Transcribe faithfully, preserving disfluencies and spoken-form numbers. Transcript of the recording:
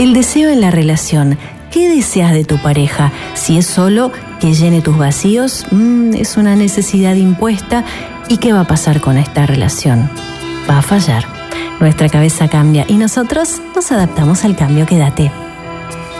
El deseo en la relación. ¿Qué deseas de tu pareja? Si es solo que llene tus vacíos, mmm, es una necesidad impuesta. ¿Y qué va a pasar con esta relación? Va a fallar. Nuestra cabeza cambia y nosotros nos adaptamos al cambio. Quédate.